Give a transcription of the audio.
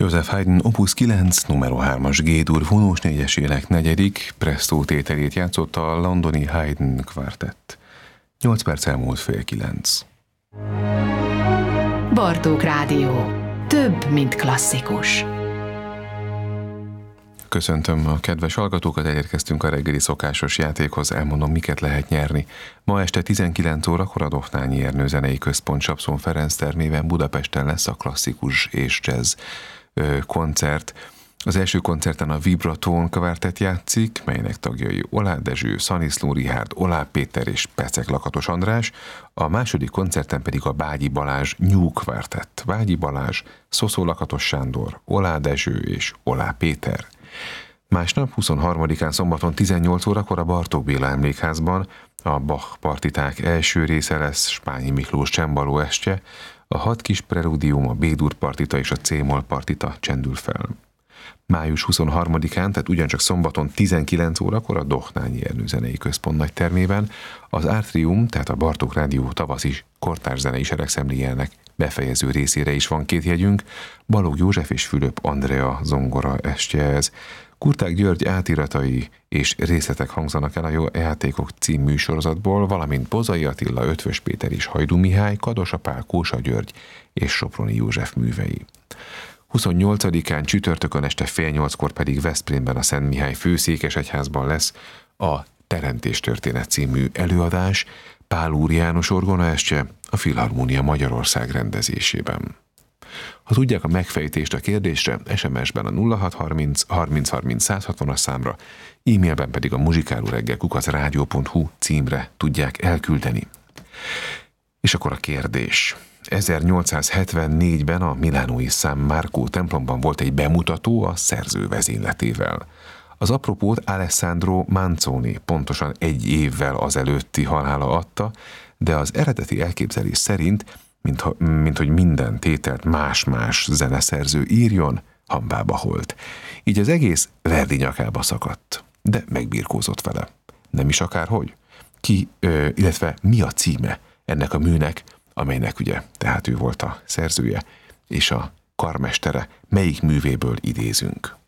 Joseph Haydn Opus 9, numero 3-as G-dur vonós négyesének negyedik Presto tételét játszotta a londoni Haydn kvartett. 8 perc elmúlt fél 9. Bartók Rádió. Több, mint klasszikus. Köszöntöm a kedves hallgatókat, elérkeztünk a reggeli szokásos játékhoz, elmondom, miket lehet nyerni. Ma este 19 órakor a Dohnányi Ernő Zenei Központ Sapszon Ferenc termében Budapesten lesz a klasszikus és jazz koncert. Az első koncerten a Vibratón kvartett játszik, melynek tagjai Oláh Dezső, Szaniszló Richárd, Oláh Péter és Pecek Lakatos András, a második koncerten pedig a Bágyi Balázs New kvartett. Bágyi Balázs, Szoszó Lakatos Sándor, Oláh Dezső és Oláh Péter. Másnap, 23-án szombaton 18 órakor a Bartók Béla Emlékházban a Bach partiták első része lesz Spányi Miklós csembaló estje, a 6 kis preludium, a B-dur partita és a C-moll partita csendül fel. Május 23-án, tehát ugyancsak szombaton 19 órakor a Dohnányi Ernő Zenei Központ nagytermében az Átrium, tehát a Bartók Rádió tavaszi kortárs zenei seregszemléjának befejező részére is van 2 jegyünk, Balogh József és Fülöp Andrea zongora estje ez. Kurták György átiratai és részletek hangzanak el a Jó játékok című sorozatból, valamint Bozai Attila, Ötvös Péter és Hajdú Mihály, Kadosa Pál, Kósa György és Soproni József művei. 28-án csütörtökön este fél 8-kor pedig Veszprémben a Szent Mihály főszékesegyházban lesz a Teremtés történet című előadás, Pál Úr János orgonaestje a Filharmónia Magyarország rendezésében. Ha tudják a megfejtést a kérdésre, SMS-ben a 0630 30 30 160-as számra, e-mailben pedig a muzsikálóreggel@rádió.hu címre tudják elküldeni. És akkor a kérdés. 1874-ben a milánói San Marco templomban volt egy bemutató a szerző vezényletével. Az apropót Alessandro Manzoni pontosan 1 évvel azelőtti halála adta, de az eredeti elképzelés szerint, mint hogy minden tételt más-más zeneszerző írjon, hambába holt. Így az egész Verdi nyakába szakadt, de megbirkózott vele. Nem is akárhogy. Illetve mi a címe ennek a műnek, amelynek ugye, tehát ő volt a szerzője, és a karmestere, melyik művéből idézünk.